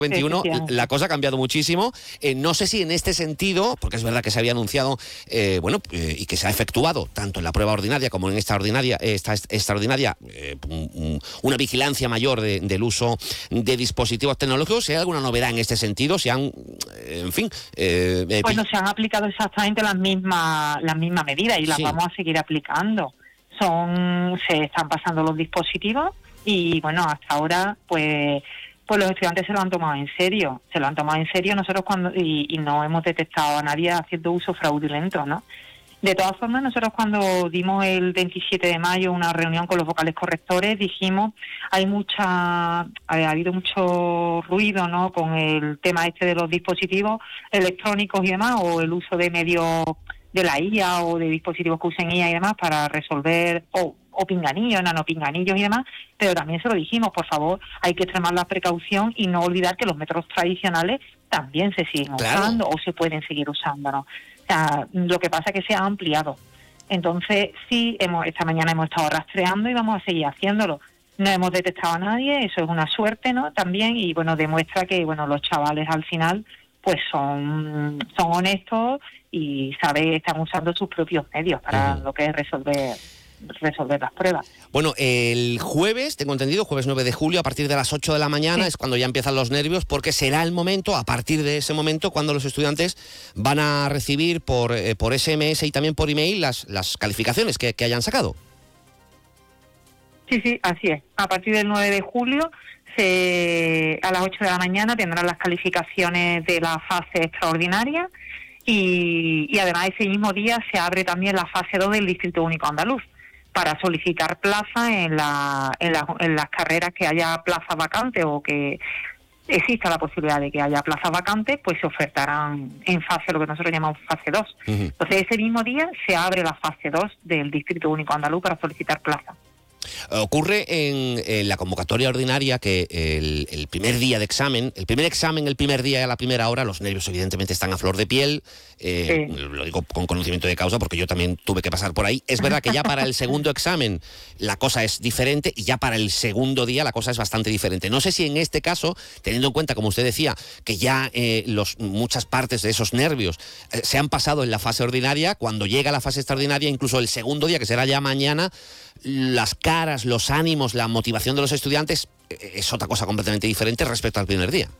21, la cosa ha cambiado muchísimo. No sé si en este sentido, porque es verdad que se había anunciado, y que se ha efectuado tanto en la prueba ordinaria como en esta extraordinaria, una vigilancia mayor del uso de dispositivos tecnológicos. Si hay alguna novedad en este sentido, se han aplicado exactamente las mismas medidas y las vamos a seguir aplicando. Se están pasando los dispositivos y bueno, hasta ahora pues los estudiantes se lo han tomado en serio. Nosotros y no hemos detectado a nadie haciendo uso fraudulento, ¿no? De todas formas, nosotros cuando dimos el 27 de mayo una reunión con los vocales correctores, dijimos, ha habido mucho ruido, ¿no?, con el tema de los dispositivos electrónicos y demás, o el uso de medios de la IA o de dispositivos que usen IA y demás para resolver, o pinganillos, nanopinganillos y demás, pero también se lo dijimos, por favor, hay que extremar la precaución y no olvidar que los métodos tradicionales también se siguen usando o se pueden seguir usando, ¿no? O sea, lo que pasa es que se ha ampliado. Entonces, sí, esta mañana hemos estado rastreando y vamos a seguir haciéndolo. No hemos detectado a nadie, eso es una suerte, ¿no?, también, y bueno, demuestra que los chavales al final pues son honestos y están usando sus propios medios para lo que es resolver las pruebas. Bueno, el jueves, tengo entendido, jueves 9 de julio, a partir de las 8 de la mañana, es cuando ya empiezan los nervios, porque será el momento, a partir de ese momento, cuando los estudiantes van a recibir por SMS y también por email las calificaciones que hayan sacado. Sí, así es. A partir del 9 de julio, a las 8 de la mañana tendrán las calificaciones de la fase extraordinaria y además ese mismo día se abre también la fase 2 del Distrito Único Andaluz para solicitar plaza en las carreras que haya plazas vacantes o que exista la posibilidad de que haya plazas vacantes, pues se ofertarán en lo que nosotros llamamos fase 2. Entonces ese mismo día se abre la fase 2 del Distrito Único Andaluz para solicitar plaza. Ocurre en la convocatoria ordinaria que el primer día de examen, el primer día y a la primera hora, los nervios evidentemente están a flor de piel. Lo digo con conocimiento de causa porque yo también tuve que pasar por ahí. Es verdad que ya para el segundo examen la cosa es diferente y ya para el segundo día la cosa es bastante diferente. No sé si en este caso, teniendo en cuenta, como usted decía, que ya muchas partes de esos nervios se han pasado en la fase ordinaria, cuando llega la fase extraordinaria, incluso el segundo día, que será ya mañana, las caras, los ánimos, la motivación de los estudiantes es otra cosa completamente diferente respecto al primer día.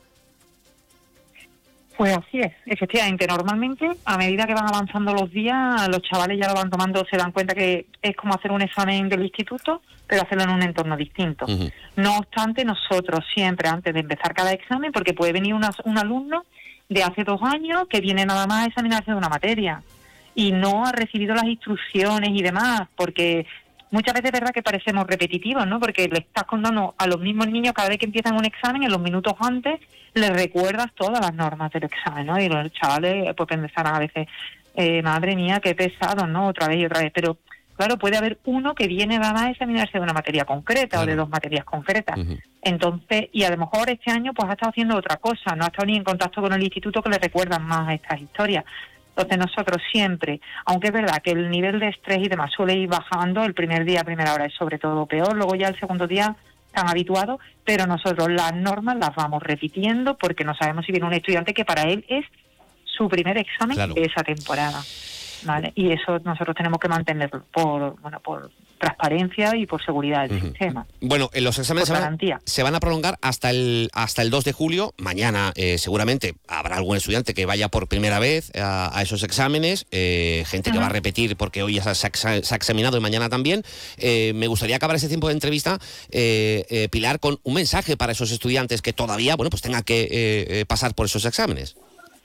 Pues así es, efectivamente. Normalmente, a medida que van avanzando los días, los chavales ya lo van tomando, se dan cuenta que es como hacer un examen del instituto, pero hacerlo en un entorno distinto. No obstante, nosotros siempre, antes de empezar cada examen, porque puede venir un alumno de hace 2 años que viene nada más a examinarse de una materia y no ha recibido las instrucciones y demás, porque muchas veces es verdad que parecemos repetitivos, ¿no? Porque le estás contando a los mismos niños cada vez que empiezan un examen, en los minutos antes, les recuerdas todas las normas del examen, ¿no? Y los chavales pues pensarán a veces, madre mía, qué pesado, ¿no? Otra vez y otra vez. Pero claro, puede haber uno que viene nada más a examinarse de una materia concreta o de 2 materias concretas. Entonces, y a lo mejor este año pues ha estado haciendo otra cosa, no ha estado ni en contacto con el instituto que le recuerdan más estas historias. Entonces nosotros siempre, aunque es verdad que el nivel de estrés y demás suele ir bajando, el primer día, primera hora es sobre todo peor, luego ya el segundo día están habituados, pero nosotros las normas las vamos repitiendo porque no sabemos si viene un estudiante que para él es su primer examen de esa temporada, ¿vale? Y eso nosotros tenemos que mantenerlo por transparencia y por seguridad del sistema. Bueno, los exámenes se van a prolongar hasta el 2 de julio. Mañana seguramente habrá algún estudiante que vaya por primera vez a esos exámenes, gente que va a repetir porque hoy ya se ha examinado y mañana también. Me gustaría acabar ese tiempo de entrevista, Pilar, con un mensaje para esos estudiantes que todavía pues tengan que pasar por esos exámenes.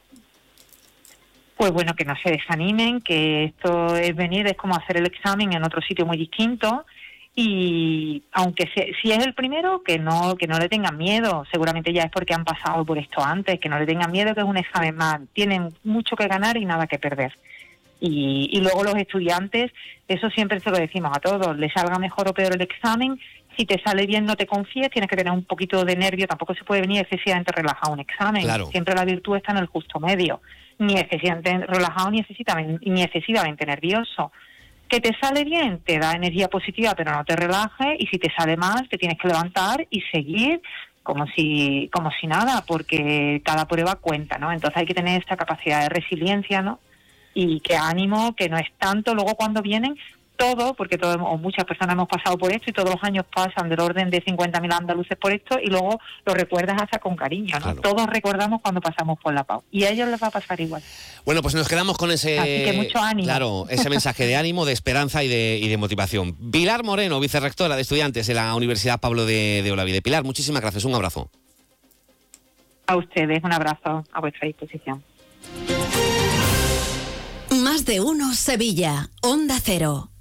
Pues bueno, que no se desanimen, que esto es como hacer el examen en otro sitio muy distinto y aunque si es el primero, que no le tengan miedo, seguramente ya es porque han pasado por esto antes, que no le tengan miedo, que es un examen más, tienen mucho que ganar y nada que perder. Y luego los estudiantes, eso siempre se lo decimos a todos, les salga mejor o peor el examen, si te sale bien no te confíes, tienes que tener un poquito de nervio, tampoco se puede venir excesivamente relajado a un examen, siempre la virtud está en el justo medio. Ni excesivamente relajado ni excesivamente nervioso. Que te sale bien, te da energía positiva, pero no te relajes, y si te sale mal, te tienes que levantar y seguir como si nada, porque cada prueba cuenta, ¿no? Entonces hay que tener esta capacidad de resiliencia, ¿no? Y que ánimo, que no es tanto luego cuando vienen todos, porque todos o muchas personas hemos pasado por esto y todos los años pasan del orden de 50.000 andaluces por esto y luego lo recuerdas hasta con cariño, ¿no? Claro. Todos recordamos cuando pasamos por la PAU y a ellos les va a pasar igual. Bueno, pues nos quedamos con ese... Así que mucho ánimo. Claro, ese mensaje de ánimo, de esperanza y de motivación. Pilar Moreno, vicerrectora de estudiantes de la Universidad Pablo de Olavide. Pilar, muchísimas gracias, un abrazo. A ustedes, un abrazo a vuestra disposición. Más de uno Sevilla, Onda Cero.